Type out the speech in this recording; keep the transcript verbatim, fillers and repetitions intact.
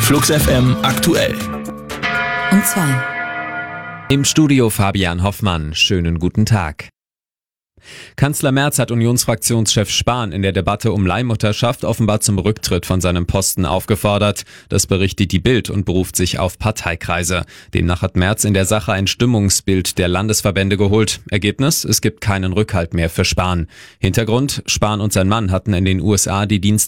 Flux F M aktuell. Um zwei. Im Studio Fabian Hoffmann. Schönen guten Tag. Kanzler Merz hat Unionsfraktionschef Spahn in der Debatte um Leihmutterschaft offenbar zum Rücktritt von seinem Posten aufgefordert. Das berichtet die Bild und beruft sich auf Parteikreise. Demnach hat Merz in der Sache ein Stimmungsbild der Landesverbände geholt. Ergebnis: Es gibt keinen Rückhalt mehr für Spahn. Hintergrund: Spahn und sein Mann hatten in den U S A die Dienst